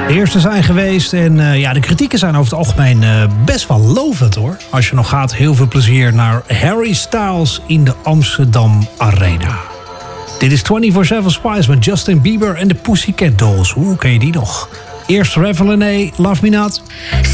De eerste zijn geweest en de kritieken zijn over het algemeen best wel lovend hoor. Als je nog gaat, heel veel plezier naar Harry Styles in de Amsterdam Arena. Dit is 24/7 Spice met Justin Bieber en de Pussycat Dolls. Hoe ken je die nog? Eerst Reveille, Love Me Not.